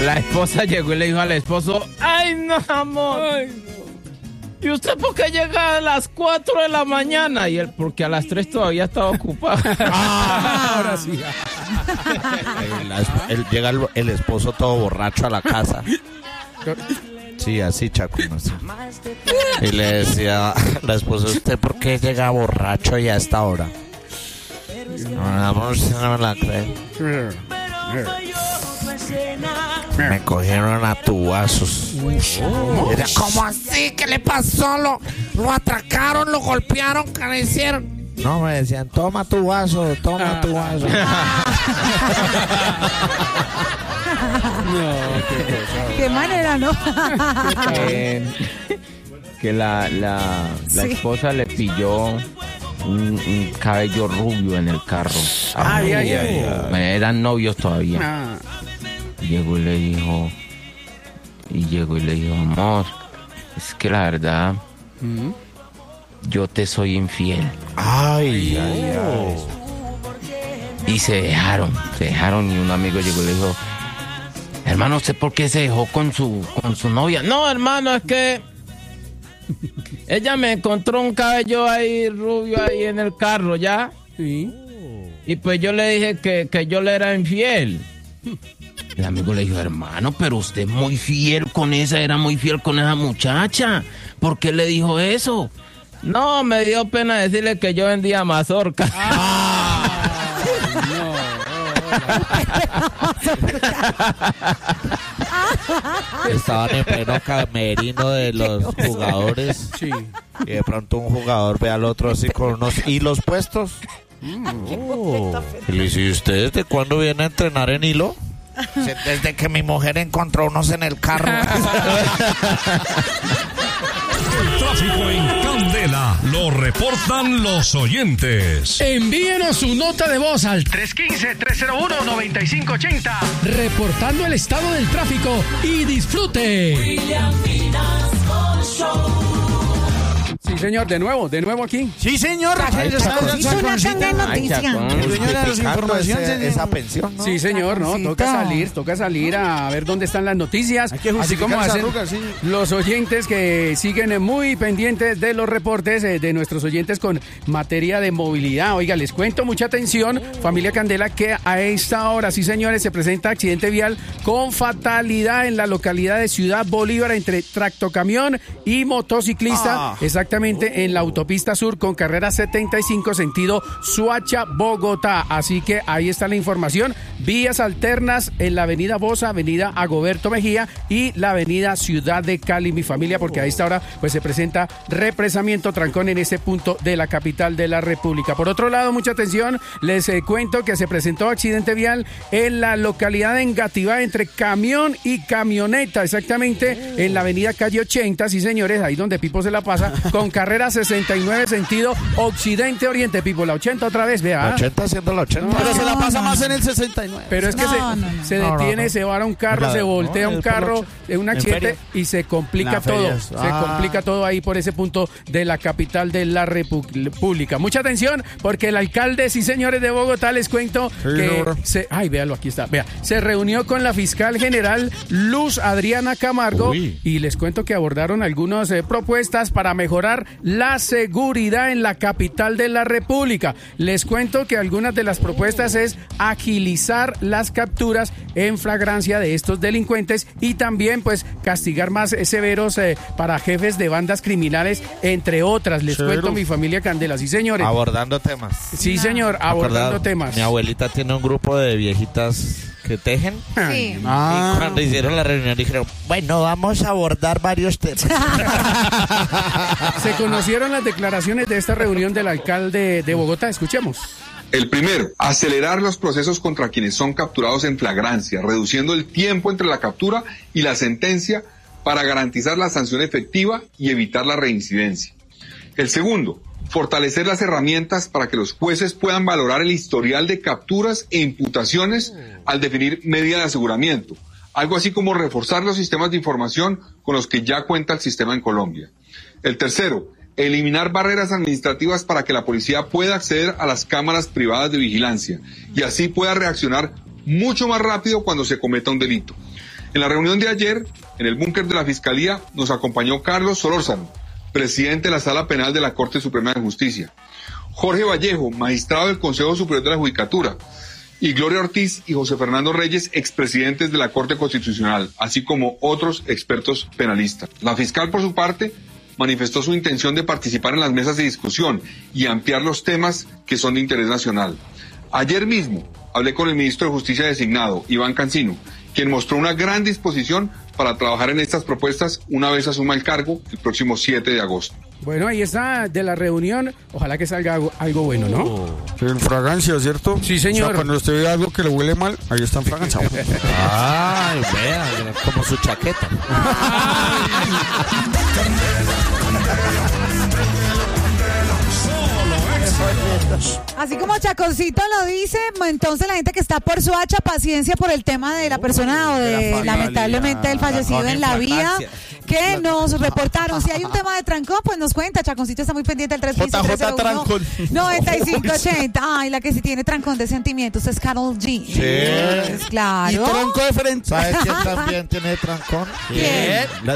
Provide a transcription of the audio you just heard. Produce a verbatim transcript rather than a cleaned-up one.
La esposa llegó y le dijo al esposo, ¡ay, no, amor! Ay, no. ¿Y usted por qué llega a las cuatro de la mañana? Y él, porque a las tres todavía estaba ocupado. Ah, ahora sí. El, el, llega el, el esposo todo borracho a la casa. Sí, así, Chaco. Así. Y le decía a la esposa, ¿usted por qué llega borracho y a esta hora? No, amor, usted no me la cree. Me cogieron a tubazos. Oh. Era, ¿cómo así? ¿Qué le pasó? Lo, lo atracaron, lo golpearon, ¿qué le hicieron? No, me decían, toma tu vaso, toma ah. tu vaso. No, qué cosa. Qué manera, ¿no? eh, que la, la, la sí. esposa le pilló un, un cabello rubio en el carro. Ay, ay, ay, ay. Eran novios todavía. Ah. Llegó y le dijo, y llegó y le dijo, amor, es que la verdad, ¿Mm? yo te soy infiel. Ay, ay, ay. Y se dejaron, se dejaron y un amigo llegó y le dijo, hermano, ¿usted por qué se dejó con su, con su novia? No, hermano, es que ella me encontró un cabello ahí rubio ahí en el carro, ¿ya? Sí. Y pues yo le dije que, que yo le era infiel. El amigo le dijo, hermano, pero usted es muy fiel con esa, era muy fiel con esa muchacha. ¿Por qué le dijo eso? No, me dio pena decirle que yo vendía mazorca. Ah, no. Estaban en pleno camerino de los jugadores. Sí. Y de pronto un jugador ve al otro así con unos hilos puestos. Mm, oh. Y le dice, ¿y usted desde cuándo viene a entrenar en hilo? Desde que mi mujer encontró unos en el carro. El tráfico en Candela lo reportan los oyentes. Envíenos su nota de voz al tres uno cinco, tres cero uno, nueve cinco ocho cero, reportando el estado del tráfico y disfrute. William Vinasco Show. Sí, señor, de nuevo, de nuevo aquí. Sí, señor. Ay, Chaco, hizo una gran noticia. Señora, su información, ese, esa pensión, ¿no? Sí, señor, no, toca salir, toca salir a ver dónde están las noticias. Hay que así como hacen arruga, sí. Los oyentes que siguen muy pendientes de los reportes de nuestros oyentes con materia de movilidad. Oiga, les cuento, mucha atención, familia Candela, que a esta hora, sí, señores, se presenta accidente vial con fatalidad en la localidad de Ciudad Bolívar entre tractocamión y motociclista. Ah. Exactamente. En la autopista sur con carrera setenta y cinco sentido Suacha, Bogotá. Así que ahí está la información. Vías alternas en la avenida Bosa, avenida Agoberto Mejía y la avenida Ciudad de Cali, mi familia, porque a esta hora pues se presenta represamiento, trancón en este punto de la capital de la República. Por otro lado, mucha atención, les eh, cuento que se presentó accidente vial en la localidad de Engativá entre camión y camioneta, exactamente en la avenida Calle ochenta, sí señores, ahí donde Pipo se la pasa, con carrera sesenta y nueve sentido occidente-oriente. Pipo, la ochenta otra vez, vea. La ochenta siendo la ochenta. No, pero no, se la pasa no, más no. en el sesenta y nueve. Pero es que no, se, no, no. se No, detiene, no, no. se va a un carro, La, se voltea no, un carro en un accidente en y se complica La todo. ferias. Se Ah. complica todo ahí por ese punto de la capital de la República. Mucha atención, porque el alcalde, sí señores, de Bogotá, les cuento sí, que no. se, ay, véalo, aquí está, vea, se reunió con la fiscal general Luz Adriana Camargo. Uy. Y les cuento que abordaron algunas eh, propuestas para mejorar la seguridad en la capital de la República. Les cuento que algunas de las propuestas es agilizar las capturas en flagrancia de estos delincuentes y también pues castigar más eh, severos eh, para jefes de bandas criminales, entre otras. Les Cero. cuento, mi familia Candela, sí señores. Abordando temas. Sí señor, abordando Acordado, temas. Mi abuelita tiene un grupo de viejitas que tejen. Sí. Ah. Y cuando hicieron la reunión dijeron, bueno, vamos a abordar varios temas. Se conocieron las declaraciones de esta reunión del alcalde de Bogotá. Escuchemos. El primero, acelerar los procesos contra quienes son capturados en flagrancia, reduciendo el tiempo entre la captura y la sentencia para garantizar la sanción efectiva y evitar la reincidencia. El segundo, fortalecer las herramientas para que los jueces puedan valorar el historial de capturas e imputaciones al definir medidas de aseguramiento, algo así como reforzar los sistemas de información con los que ya cuenta el sistema en Colombia. El tercero, eliminar barreras administrativas para que la policía pueda acceder a las cámaras privadas de vigilancia y así pueda reaccionar mucho más rápido cuando se cometa un delito. En la reunión de ayer, en el búnker de la Fiscalía, nos acompañó Carlos Solórzano, presidente de la Sala Penal de la Corte Suprema de Justicia, Jorge Vallejo, magistrado del Consejo Superior de la Judicatura, y Gloria Ortiz y José Fernando Reyes, expresidentes de la Corte Constitucional, así como otros expertos penalistas. La fiscal, por su parte, manifestó su intención de participar en las mesas de discusión y ampliar los temas que son de interés nacional. Ayer mismo hablé con el ministro de Justicia designado, Iván Cancino, quien mostró una gran disposición para trabajar en estas propuestas una vez asuma el cargo el próximo siete de agosto. Bueno, ahí está de la reunión. Ojalá que salga algo, algo bueno, ¿no? Oh. En fragancia, ¿cierto? Sí, señor. O sea, cuando usted ve algo que le huele mal, ahí está en fragancia. Ay, vea, como su chaqueta. Así como Chaconcito lo dice, entonces la gente que está por Soacha, paciencia por el tema de la persona o de, lamentablemente el fallecido en la vía, que nos reportaron. Si hay un tema de trancón, pues nos cuenta. Chaconcito está muy pendiente del tres uno tres cero uno nueve cinco ochenta. Ay, la que sí tiene trancón de sentimientos es Karol G. Sí. Pues, claro. Y tronco de frente. ¿Sabes quién también tiene trancón? ¿Quién? La